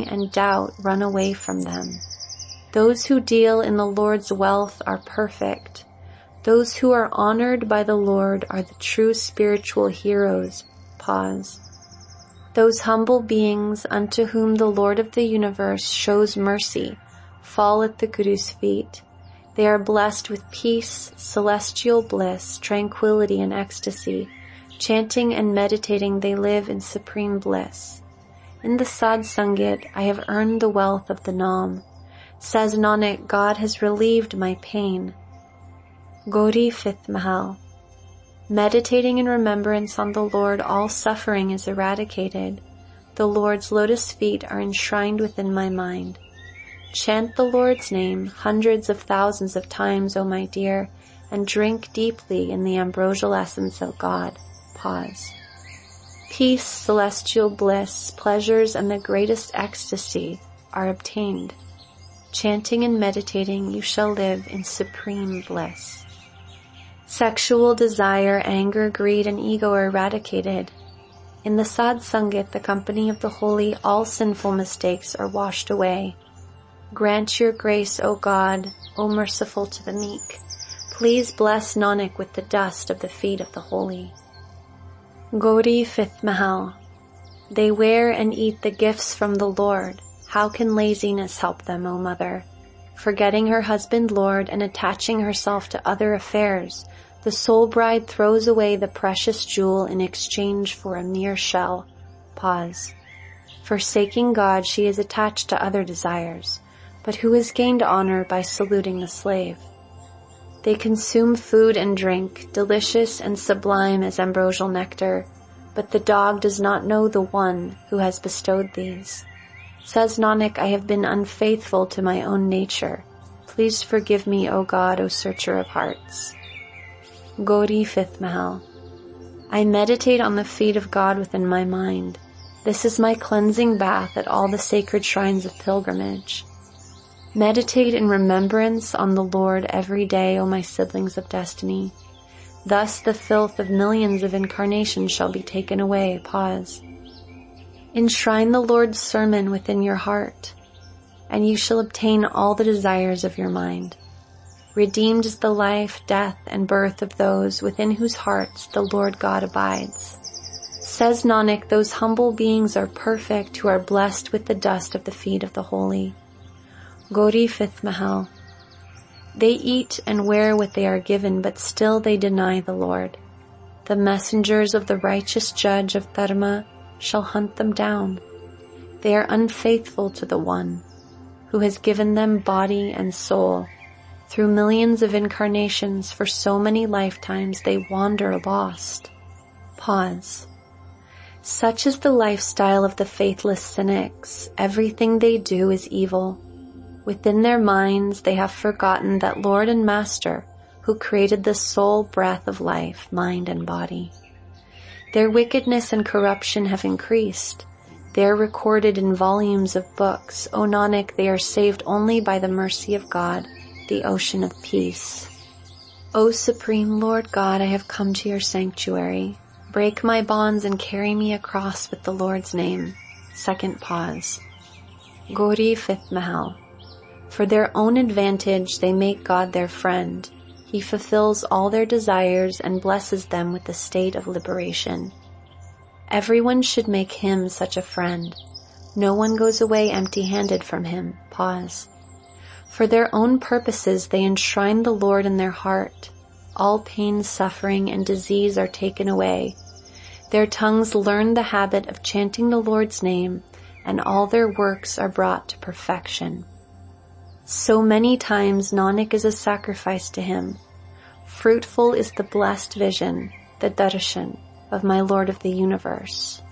and doubt run away from them. Those who deal in the Lord's wealth are perfect. Those who are honored by the Lord are the true spiritual heroes. Pause. Those humble beings unto whom the Lord of the universe shows mercy fall at the Guru's feet. They are blessed with peace, celestial bliss, tranquility, and ecstasy. Chanting and meditating, they live in supreme bliss. In the Sad Sangat, I have earned the wealth of the Naam. Says Nanak, God has relieved my pain. Gauri, 5th Mahal. Meditating in remembrance on the Lord, all suffering is eradicated. The Lord's lotus feet are enshrined within my mind. Chant the Lord's name hundreds of thousands of times, O my dear, and drink deeply in the ambrosial essence of God. Pause. Peace, celestial bliss, pleasures, and the greatest ecstasy are obtained. Chanting and meditating, you shall live in supreme bliss. Sexual desire, anger, greed, and ego are eradicated. In the Sad Sangat, the company of the holy, all sinful mistakes are washed away. Grant your grace, O God, O merciful to the meek. Please bless Nanak with the dust of the feet of the holy. Gauri, 5th Mahal. They wear and eat the gifts from the Lord. How can laziness help them, O mother? Forgetting her husband Lord and attaching herself to other affairs, the soul bride throws away the precious jewel in exchange for a mere shell. Pause. Forsaking God, she is attached to other desires. But who has gained honor by saluting the slave? They consume food and drink, delicious and sublime as ambrosial nectar, but the dog does not know the one who has bestowed these. Says Nanak, I have been unfaithful to my own nature. Please forgive me, O God, O searcher of hearts. Gauri, 5th Mahal. I meditate on the feet of God within my mind. This is my cleansing bath at all the sacred shrines of pilgrimage. Meditate in remembrance on the Lord every day, O my siblings of destiny. Thus the filth of millions of incarnations shall be taken away. Pause. Enshrine the Lord's sermon within your heart, and you shall obtain all the desires of your mind. Redeemed is the life, death, and birth of those within whose hearts the Lord God abides. Says Nanak, those humble beings are perfect who are blessed with the dust of the feet of the holy. Gauri, 5th Mahal. They eat and wear what they are given, but still they deny the Lord. The messengers of the righteous judge of Dharma shall hunt them down. They are unfaithful to the One who has given them body and soul. Through millions of incarnations for so many lifetimes they wander lost. Pause. Such is the lifestyle of the faithless cynics. Everything they do is evil. Within their minds they have forgotten that Lord and Master who created the sole breath of life, mind and body. Their wickedness and corruption have increased. They are recorded in volumes of books. O Nanak, they are saved only by the mercy of God, the ocean of peace. O Supreme Lord God, I have come to your sanctuary. Break my bonds and carry me across with the Lord's name. Second pause. Gauri, 5th Mahal. For their own advantage they make God their friend. He fulfills all their desires and blesses them with the state of liberation. Everyone should make him such a friend. No one goes away empty-handed from him. Pause. For their own purposes they enshrine the Lord in their heart. All pain, suffering, and disease are taken away. Their tongues learn the habit of chanting the Lord's name, and all their works are brought to perfection. So many times Nanak is a sacrifice to him. Fruitful is the blessed vision, the darshan, of my Lord of the universe.